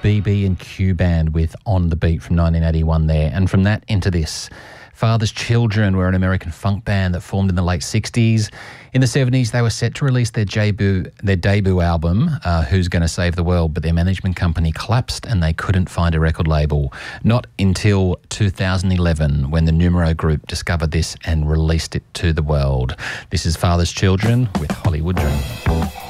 BB and Q Band with On the Beat from 1981 there. And from that into this. Father's Children were an American funk band that formed in the late 60s. In the 70s, they were set to release their debut album, Who's Gonna Save the World, but their management company collapsed and they couldn't find a record label. Not until 2011 when the Numero Group discovered this and released it to the world. This is Father's Children with Holly Woodrum.